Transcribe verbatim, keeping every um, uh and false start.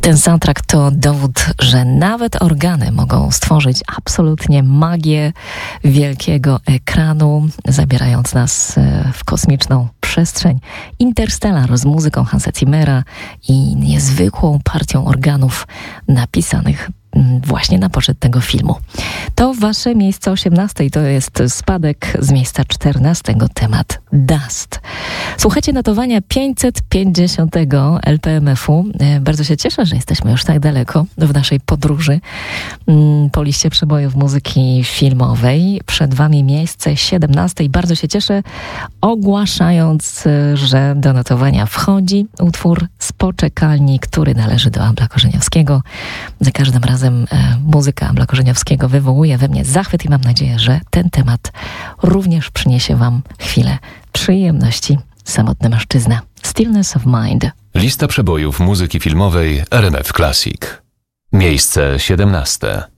Ten soundtrack to dowód, że nawet organy mogą stworzyć absolutnie magię wielkiego ekranu, zabierając nas w kosmiczną przestrzeń. Interstellar z muzyką Hansa Zimmera i niezwykłą partią organów napisanych właśnie na poczet tego filmu. To wasze miejsce osiemnaste i to jest spadek z miejsca czternastego, temat Dust. Słuchajcie notowania pięćset pięćdziesiątego L P M F u. Bardzo się cieszę, że jesteśmy już tak daleko w naszej podróży po liście przebojów muzyki filmowej. Przed wami miejsce siedemnaste i bardzo się cieszę, ogłaszając, że do notowania wchodzi utwór z poczekalni, który należy do Ambla Korzeniowskiego. Za każdym razem muzyka Ambla Korzeniowskiego wywołuje we mnie zachwyt i mam nadzieję, że ten temat również przyniesie wam chwilę przyjemności. Samotny mężczyzna. Stillness of Mind. Lista przebojów muzyki filmowej R M F Classic. Miejsce siedemnaste.